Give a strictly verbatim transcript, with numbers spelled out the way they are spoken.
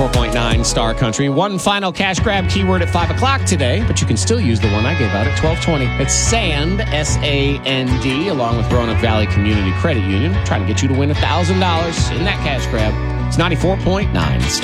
ninety-four point nine Star Country. One final cash grab keyword at five o'clock today, but you can still use the one I gave out at twelve twenty. It's SAND, S A N D, along with Roanoke Valley Community Credit Union, trying to get you to win one thousand dollars in that cash grab. It's ninety-four point nine Star